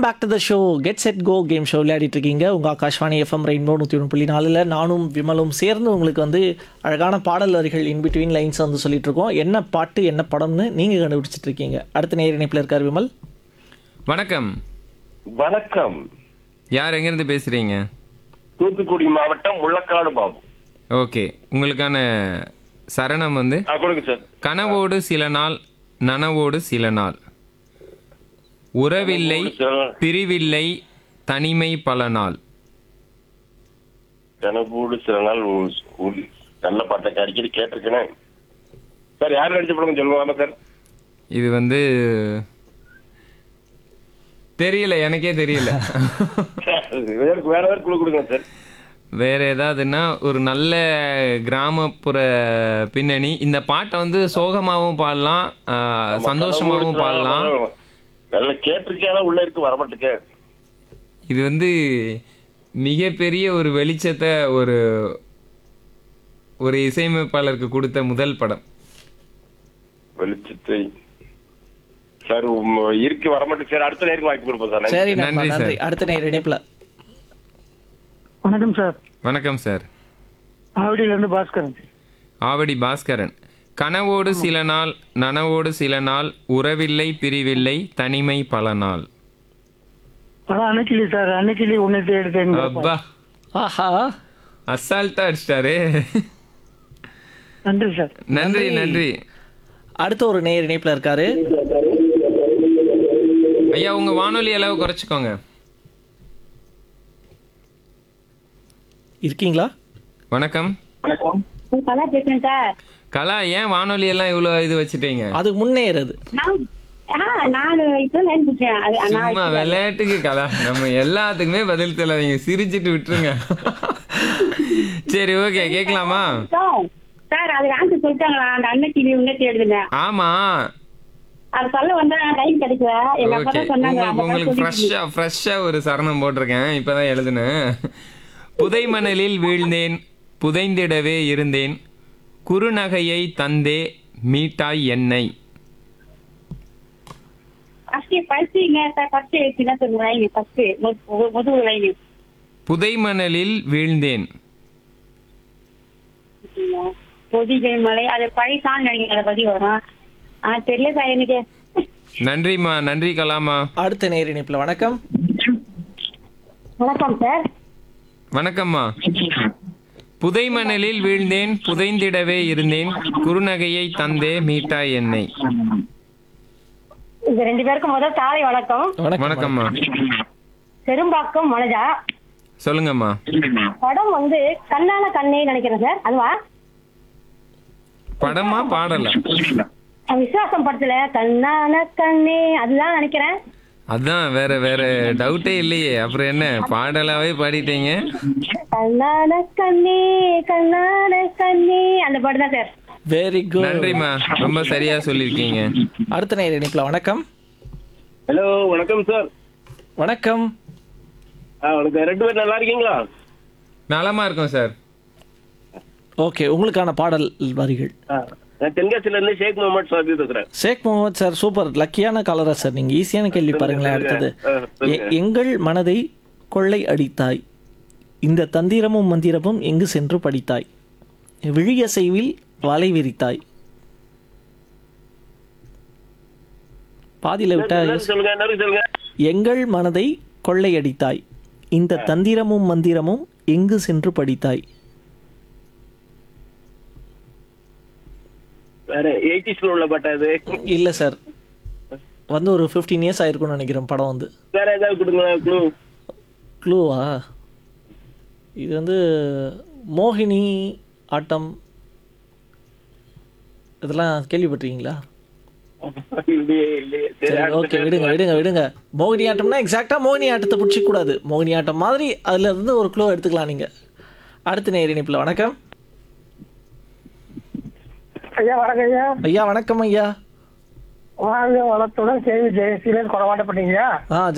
Welcome back to the show get set go game show விளையாடிட்டு இருக்கீங்க உங்கள் Akashvani FM rainbow 101.4 நானும் விமலும் சேர்ந்து உங்களுக்கு வந்து அழகான பாடல் வரிகள் இன்பிட்வீன் லைன்ஸ் வந்து சொல்லிட்டு இருக்கோம். என்ன பாட்டு என்ன படம்னு நீங்கள் கண்டுபிடிச்சிட்டு இருக்கீங்க. அடுத்த நேர் இணைப்பில் இருக்கார் விமல். வணக்கம். வணக்கம். யார் எங்கேருந்து பேசுறீங்க? தூத்துக்குடி மாவட்டம் முள்ளக்காடு பாபு. ஓகே, உங்களுக்கான சரணம் வந்து கொடுங்க சார். கனவோடு சில நாள் நனவோடு சில நாள் உறவில்லை பிரிவில்லை தனிமை பல நாள். கனவோடு சில நாள் நல்ல பாட்டை அடிக்கடி கேட்டிருக்கேன் சார். யார் நடிச்ச படம் சொல்லுவாங்க சார்? இது வந்து தெரியல, எனக்கே தெரியல. வேற ஏதாவது குழு கொடுங்க சார். வேற ஏதாவதுன்னா ஒரு நல்ல கிராமப்புற பின்னணி. இந்த பாட்டை வந்து சோகமாகவும் பாடலாம், சந்தோஷமாகவும் பாடலாம். நல்ல கேட்டிருக்கேன், உள்ள இருக்கு வரமாட்டேங்க. இது வந்து மிகப்பெரிய ஒரு வெளிச்சத்தை ஒரு ஒரு இசையமைப்பாளருக்கு கொடுத்த முதல் படம். வெளிச்சத்தை சார் இருக்கு வரமாட்டேங்க சார். அடுத்த நேருக்கு வாய்ப்பு கொடுப்போம் சார். சரி, நன்றி சார். நன்றி. அடுத்த நேர் இணைப்பில். வணக்கம் சார். வணக்கம் சார். ஆவடியிலிருந்து பாஸ்கரன். ஆவடி பாஸ்கரன். கனவோடு சில நாள் நனவோடு சில நாள் உறவில்லை பிரிவில்லை தனிமை பல நாள். அதான் அன்னைக்கிளி சார். அன்னைக்கிளி உன்னை தேடுதேன். அப்பா, ஆஹா, அசால்ட்டா அடிச்சிட்டாரு. நன்றி சார். நன்றி நன்றி. அடுத்த ஒரு நேர் இணைப்பில் இருக்காரு. ஐயா, உங்க வானொலி அளவு குறைச்சிக்கோங்க. இருக்கீங்களா? வணக்கம். கலா பேசுறேன் சார். கலா, ஏன் வானொலி எல்லாம் இவ்வளவு இது வச்சுட்டீங்க? அதுக்கு முன்னேறது. நான் இப்போ நினைச்சேன் சும்மா விளையாட்டுக்கு கலா, நம்ம எல்லாத்துக்குமே பதில் சொல்லாதீங்க, சிரிச்சிட்டு விட்டுருங்க. சரி, ஓகே, கேட்கலாமா? சார் அது ஆன்சர் சொல்லிட்டாங்களா? அந்த அன்னைக்கு நீ உன்னை தேடுதுங்க. ஆமா, அது சொல்ல வந்தா டைம் கிடைக்கல. எங்க அப்பா ஓகே. தான் சொன்னாங்க. உங்களுக்கு ஃப்ரெஷ்ஷா ஒரு சரணம் போட்டிருக்கேன், இப்பதான் எழுதுனேன். புதை மணலில் வீழ்ந்தேன் புதைந்திடவே இருந்தேன் குறுநகையை தந்தே மீட்டாய் என்னை. புதை மணலில் வீழ்ந்தேன். பொதிகை மலை அது பழைய சாங் நினைக்கிற பத்தி வரும். தெரியல சார் எனக்கு. நன்றிம்மா, நன்றி கலாமா. அடுத்த நேர் இணைப்பில். வணக்கம். வணக்கம் சார். வணக்கம்மா. புதை மணலில் வீழ்ந்தேன் புதைந்திடவே இருந்தேன் குறுநகையை தந்தே மீட்டாய் என்னை. இது ரெண்டு பேருக்கும் முதல் காலை வணக்கம். வணக்கம்மா. பெரும்பாக்கம் மனஜா. சொல்லுங்கம்மா. படம் வந்து கண்ணான கண்ணே நினைக்கிறேன் சார். அதுவா? படமா பாடல? விசுவாசம் படத்துல கண்ணான கண்ணே அதுதான் நினைக்கிறேன். அதான், வேற வேற டவுட்டே இல்லையே. அப்புறம் என்ன, பாடலாவே பாடிட்டீங்க. கண்ணான கண்ணே கண்ணான கண்ணே அந்த பாட்டு தான் சார். Very good. நன்றிம்மா, ரொம்ப சரியா சொல்லியிருக்கீங்க. அடுத்த நேர் இணைப்பில். வணக்கம். ஹலோ, வணக்கம் சார். வணக்கம். வணக்கம். ரெண்டு பேரும் நல்லா இருக்கீங்களா? நலமா இருக்கும் சார். ஓகே, உங்களுக்கான பாடல் வரிகள். நான் தென்காசில இருந்து ஷேக் முகமது சாபி பேசுறேன். ஷேக் முகமது சார், சூப்பர் லக்கியான கலரா சார். நீங்க ஈஸியான கேள்வி பாருங்களேன். அடுத்தது, எங்கள் மனதை கொள்ளை அடித்தாய் இந்த தந்திரமும் மந்திரமும் எங்கு சென்று படித்தாய் விழியசைவில் வலை விரித்தாய். பாதியில விட்டா. சொல்லுங்க. எங்கள் மனதை கொள்ளையடித்தாய் இந்த தந்திரமும் மந்திரமும் எங்கு சென்று படித்தாய். வேற 80s உள்ள பாட்டா இது? இல்ல சார், வந்து ஒரு 15 இயர்ஸ் ஆயிருக்கும்னு நினைக்கிறேன் படம் வந்து. வேற ஏதாவது கொடுங்க. க்ளூவா? இது வந்து மோகினி ஆட்டம், இதெல்லாம் கேள்விப்பட்டிருக்கீங்களா? சரி, ஓகே, விடுங்க. மோகினி ஆட்டம்னா எக்ஸாக்டா மோகினி ஆட்டத்தை பிடிச்சிக்க கூடாது. மோகினி ஆட்டம் மாதிரி அதுல இருந்து ஒரு க்ளூ எடுத்துக்கலாம் நீங்க. அடுத்த நேர் இணைப்பில். வணக்கம். ஐயா வணக்கம் ஐயா. ஐயா வணக்கம் ஐயா. வாழ்க வளத்துடன் கேள்வி ஜெயசீலன் கொடமாட்டப்பட்டீங்க.